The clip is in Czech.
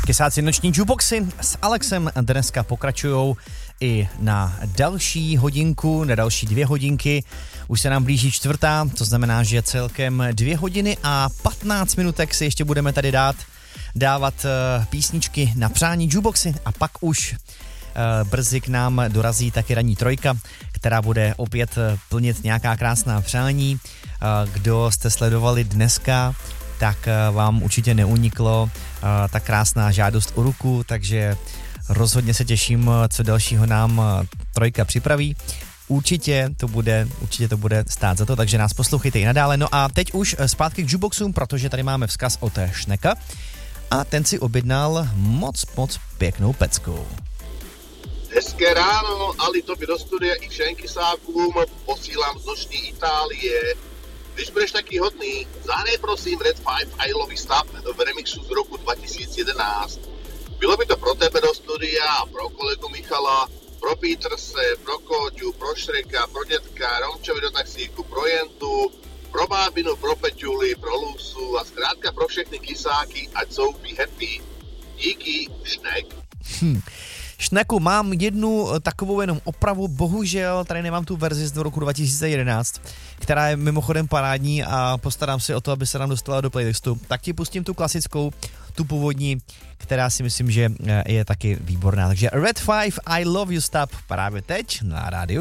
Kesáci noční jukeboxy s Alexem dneska pokračujou i na další hodinku, na další 2 hodinky. Už se nám blíží 4, to znamená, že celkem 2 hodiny a 15 minutek si ještě budeme tady dávat písničky na přání jukeboxy a pak už brzy k nám dorazí taky ranní trojka, která bude opět plnit nějaká krásná přání. Kdo jste sledovali dneska, tak vám určitě neuniklo ta krásná žádost o ruku, takže rozhodně se těším, co dalšího nám trojka připraví. Určitě to bude stát za to, takže nás poslouchejte i nadále. No a teď už zpátky k jukeboxům, protože tady máme vzkaz od Šneka a ten si objednal moc pěknou pecku. Hezké ráno, Ali, tobě do studia i všem kysákům posílám z noční Itálie. Když budeš taky hodný, zahnej prosím Red 5 I Love You Stop v remixu z roku 2011. Bylo by to pro tebe do studia a pro kolegu Michala, pro Peterse, pro Kóďu, pro Šreka, pro dětka, Romčovi do taxíku, pro Jentu, pro Bábinu, pro Peťuli, pro Lusu a zkrátka pro všechny kysáky, ať jsou be happy. Díky, Šnek. Šneku, mám jednu takovou jenom opravu, bohužel tady nemám tu verzi z roku 2011, která je mimochodem parádní a postarám se o to, aby se nám dostala do playlistu. Tak ti pustím tu klasickou, tu původní, která si myslím, že je taky výborná. Takže Red 5 I Love You Stop právě teď na rádiu.